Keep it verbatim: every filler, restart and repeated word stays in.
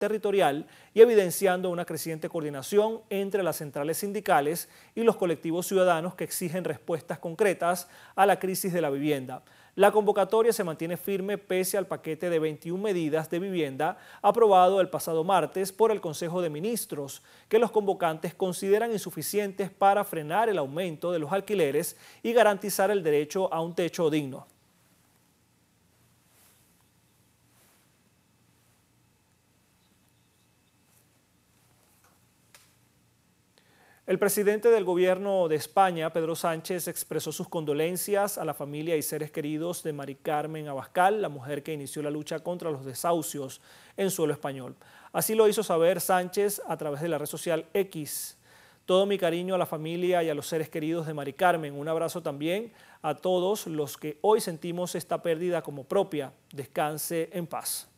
territorial y evidenciando una creciente coordinación entre las centrales sindicales y los colectivos ciudadanos que exigen respuestas concretas a la crisis de la vivienda. La convocatoria se mantiene firme pese al paquete de veintiuna medidas de vivienda aprobado el pasado martes por el Consejo de Ministros, que los convocantes consideran insuficientes para frenar el aumento de los alquileres y garantizar el derecho a un techo digno. El presidente del gobierno de España, Pedro Sánchez, expresó sus condolencias a la familia y seres queridos de Mari Carmen Abascal, la mujer que inició la lucha contra los desahucios en suelo español. Así lo hizo saber Sánchez a través de la red social X. Todo mi cariño a la familia y a los seres queridos de Mari Carmen. Un abrazo también a todos los que hoy sentimos esta pérdida como propia. Descanse en paz.